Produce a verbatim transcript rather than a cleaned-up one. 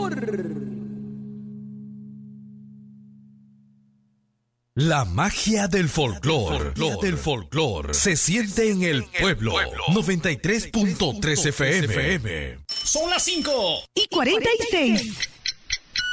La magia del folclor, del folclor, se siente en el pueblo. noventa y tres punto tres F M. Son las cinco y cuarenta y seis.